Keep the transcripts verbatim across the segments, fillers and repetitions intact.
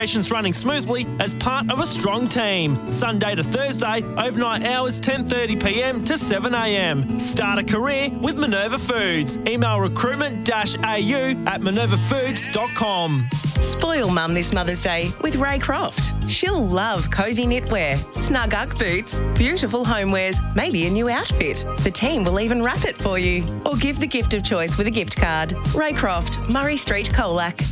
Operations running smoothly as part of a strong team. Sunday to Thursday, overnight hours ten thirty p m to seven a m. Start a career with Minerva Foods. Email recruitment dash a u at minerva foods dot com. Spoil Mum this Mother's Day with Ray Croft. She'll love cosy knitwear, snug Ugg boots, beautiful homewares, maybe a new outfit. The team will even wrap it for you. Or give the gift of choice with a gift card. Ray Croft, Murray Street, Colac.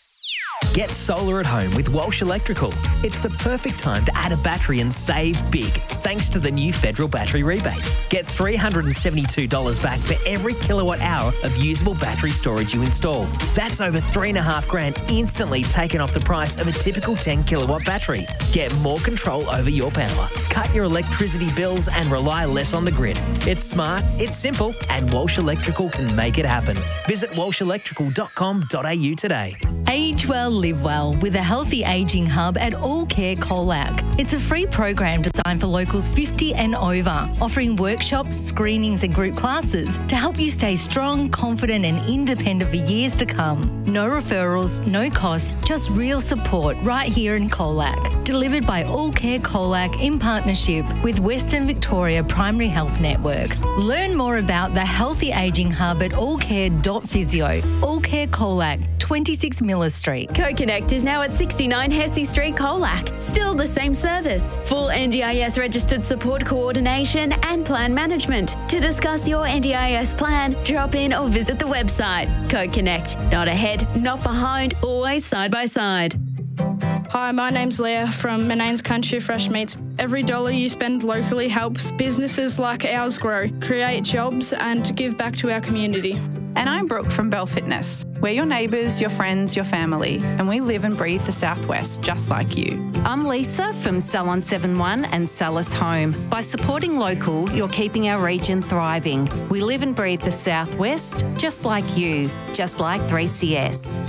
Get solar at home with Walsh Electrical. It's the perfect time to add a battery and save big, thanks to the new federal battery rebate. Get three hundred seventy-two dollars back for every kilowatt hour of usable battery storage you install. That's over three and a half grand instantly taken off the price of a typical ten kilowatt battery. Get more control over your power. Cut your electricity bills and rely less on the grid. It's smart, it's simple, and Walsh Electrical can make it happen. Visit walsh electrical dot com dot a u today. Age well, live well with a healthy ageing hub at All Care Colac. It's a free program designed for locals fifty and over, offering workshops, screenings and group classes to help you stay strong, confident and independent for years to come. No referrals, no costs, just real support right here in Colac. Delivered by All Care Colac in partnership with Western Victoria Primary Health Network. Learn more about the Healthy Ageing Hub at allcare dot physio. All Care Colac, twenty-six Miller Street. CoConnect is now at sixty-nine Hesse Street, Colac. Still the same service. Full N D I S registered support coordination and plan management. To discuss your N D I S plan, drop in or visit the website. CoConnect. Not ahead, not behind, always side by side. Hi, my name's Leah from Menanes Country Fresh Meats. Every dollar you spend locally helps businesses like ours grow, create jobs and give back to our community. And I'm Brooke from Bell Fitness. We're your neighbours, your friends, your family, and we live and breathe the Southwest just like you. I'm Lisa from Salon seventy-one and Salus Home. By supporting local, you're keeping our region thriving. We live and breathe the Southwest just like you, just like three C S.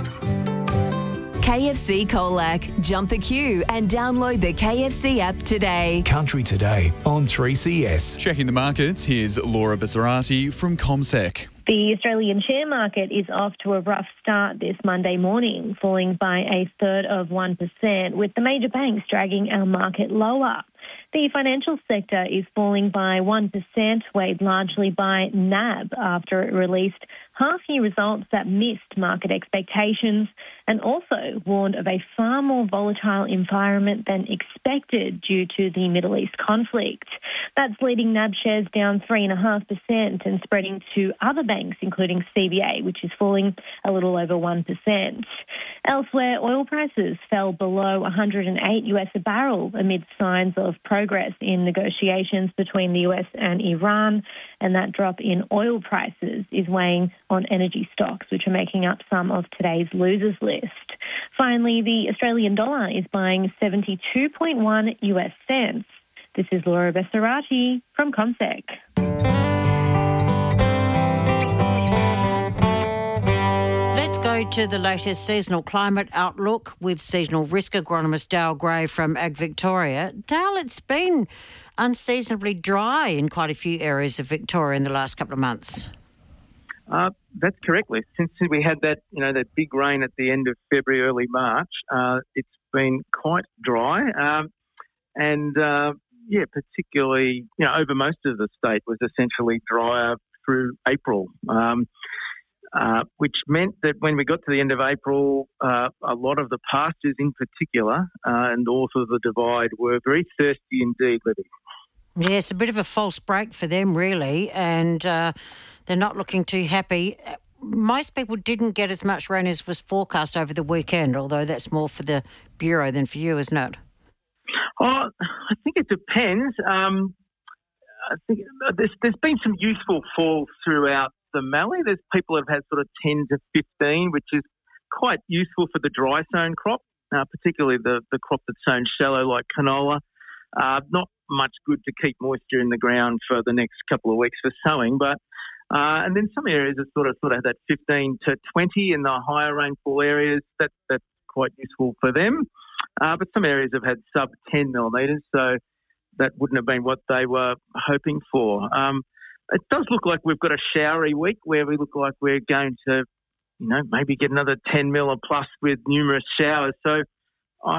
K F C Colac. Jump the queue and download the K F C app today. Country Today on three C S. Checking the markets, here's Laura Basarati from CommSec. The Australian share market is off to a rough start this Monday morning, falling by a third of one percent, with the major banks dragging our market lower. The financial sector is falling by one percent, weighed largely by N A B after it released half-year results that missed market expectations and also warned of a far more volatile environment than expected due to the Middle East conflict. That's leading N A B shares down three point five percent and spreading to other banks, including C B A, which is falling a little over one percent. Elsewhere, oil prices fell below one hundred eight US a barrel amid signs of progress in negotiations between the U S and Iran, and that drop in oil prices is weighing on energy stocks, which are making up some of today's losers list. Finally, the Australian dollar is buying seventy-two point one US cents. This is Laura Basarati from CommSec. Let's go to the latest seasonal climate outlook with seasonal risk agronomist Dale Gray from Ag Victoria. Dale, it's been unseasonably dry in quite a few areas of Victoria in the last couple of months. Uh, that's correct, Liz. Since we had that, you know, that big rain at the end of February, early March, uh, it's been quite dry. Um, and, uh, yeah, particularly, you know, over most of the state was essentially drier through April. Um, Uh, which meant that when we got to the end of April, uh, a lot of the pastures in particular uh, and north of the Divide were very thirsty indeed, Libby. Yes, a bit of a false break for them, really, and uh, they're not looking too happy. Most people didn't get as much rain as was forecast over the weekend, although that's more for the Bureau than for you, isn't it? Oh, I think it depends. Um, I think there's, there's been some useful falls throughout the Mallee. There's people that have had sort of ten to fifteen, which is quite useful for the dry sown crop, uh, particularly the, the crop that's sown shallow like canola. Uh, not much good to keep moisture in the ground for the next couple of weeks for sowing, but uh, and then some areas are sort of sort of that fifteen to twenty in the higher rainfall areas. That that's quite useful for them. Uh, but some areas have had sub ten millimetres, so that wouldn't have been what they were hoping for. Um, It does look like we've got a showery week where we look like we're going to, you know, maybe get another ten mil or plus with numerous showers. So